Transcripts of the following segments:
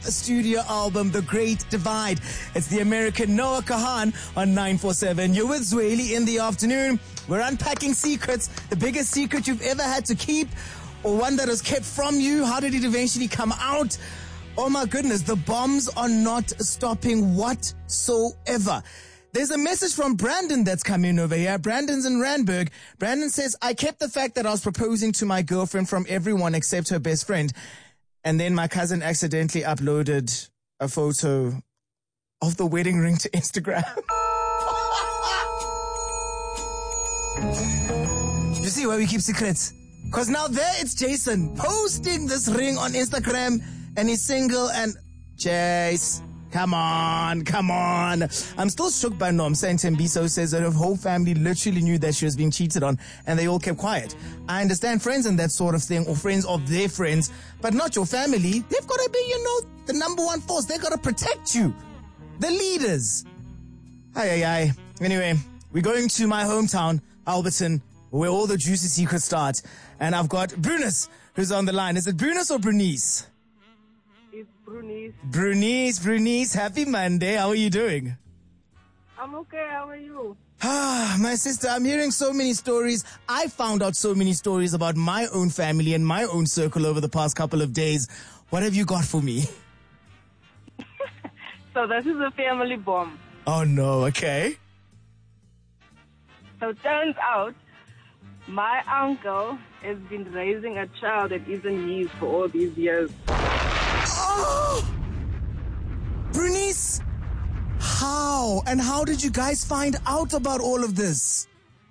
studio album, The Great Divide. It's the American Noah Kahan on 947. You're with Zweli in the afternoon. We're unpacking secrets, the biggest secret you've ever had to keep, or one that was kept from you. How did it eventually come out? Oh my goodness, the bombs are not stopping whatsoever. There's a message from Brandon that's come in over here. Brandon's in Randburg. Brandon says, I kept the fact that I was proposing to my girlfriend from everyone except her best friend. And then my cousin accidentally uploaded a photo of the wedding ring to Instagram. You see why we keep secrets? Because now there it's Jason posting this ring on Instagram and he's single and Jace. Come on. I'm still shook by Nomsa, and Tembiso says that her whole family literally knew that she was being cheated on and they all kept quiet. I understand friends and that sort of thing, or friends of their friends, but not your family. They've got to be, the number one force. They've got to protect you. The leaders. Aye. Anyway, we're going to my hometown, Alberton, where all the juicy secrets start. And I've got Brunice, who's on the line. Is it Brunice or Brunice? It's Brunice. Brunice, happy Monday. How are you doing? I'm okay. How are you? My sister, I'm hearing so many stories. I found out so many stories about my own family and my own circle over the past couple of days. What have you got for me? So this is a family bomb. Oh no, okay. So it turns out my uncle has been raising a child that isn't his for all these years. Oh! Brunice, how? And how did you guys find out about all of this?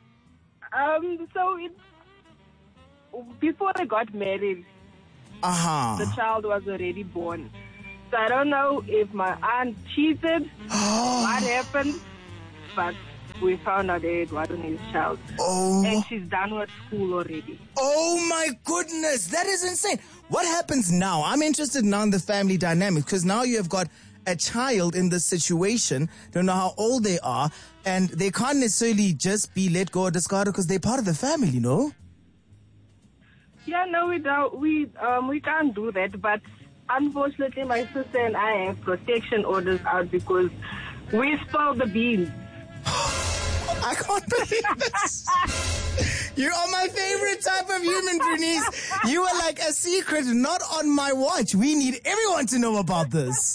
Before they got married, the child was already born. So I don't know if my aunt cheated, what happened, but we found out that it wasn't his child. Oh. And she's done with school already. Oh my goodness, that is insane. What happens now? I'm interested now in the family dynamic, because now you have got a child in this situation, don't know how old they are, and they can't necessarily just be let go or discarded because they're part of the family, no? Yeah, no, we don't. We can't do that, but unfortunately my sister and I have protection orders out because we spill the beans. I can't believe this. You are my favorite type of human, Brunice. You are like a secret not on my watch. We need everyone to know about this.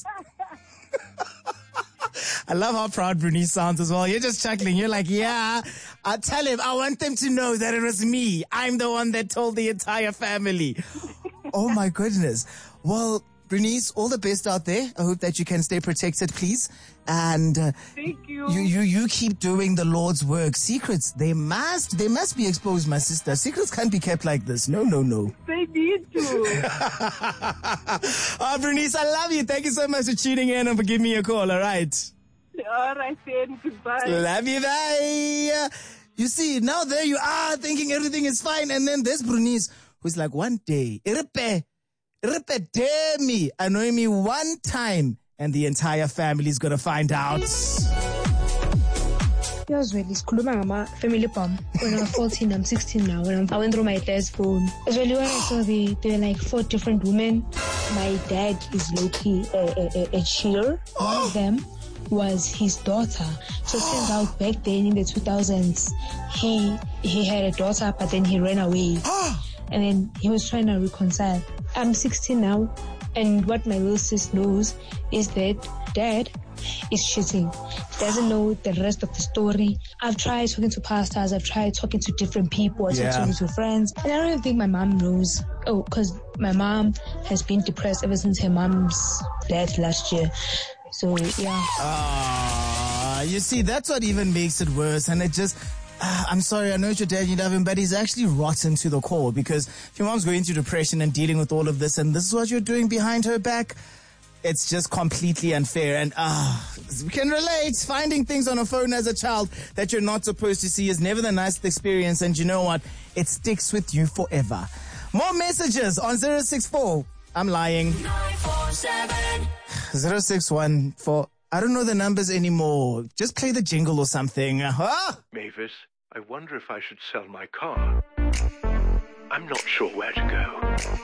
I love how proud Brunice sounds as well. You're just chuckling. You're like, yeah, I'll tell him. I want them to know that it was me. I'm the one that told the entire family. Oh my goodness. Well, Brunice, all the best out there. I hope that you can stay protected, please. And thank you. You keep doing the Lord's work. Secrets, they must be exposed, my sister. Secrets can't be kept like this. No. They need to. Brunice, I love you. Thank you so much for tuning in and for giving me a call. All right. All right, then. Goodbye. Love you. Bye. You see, now there you are thinking everything is fine. And then there's Brunice, who's like, one day, me, annoy me one time, and the entire family is gonna find out. Yours really sikhuluma ngama family bomb. When I was 14, I'm 16 now. When I went through my dad's phone. As well, when I saw there were like 4 different women. My dad is low-key a cheater. One of them was his daughter. So it turns out back then in the 2000s, he had a daughter, but then he ran away. And then he was trying to reconcile. I'm 16 now, and what my little sis knows is that dad is cheating. Doesn't know the rest of the story. I've tried talking to pastors, I've tried talking to different people, I've tried talking to friends, and I don't even think my mom knows. Oh, because my mom has been depressed ever since her mom's death last year. So, yeah. You see, that's what even makes it worse, and it just... I'm sorry, I know it's your dad, you love him, but he's actually rotten to the core, because if your mom's going through depression and dealing with all of this, and this is what you're doing behind her back, it's just completely unfair. And we can relate. Finding things on a phone as a child that you're not supposed to see is never the nicest experience, and you know what? It sticks with you forever. More messages on 064. I'm lying. 947. 0614. I don't know the numbers anymore. Just play the jingle or something. Mavis, I wonder if I should sell my car. I'm not sure where to go.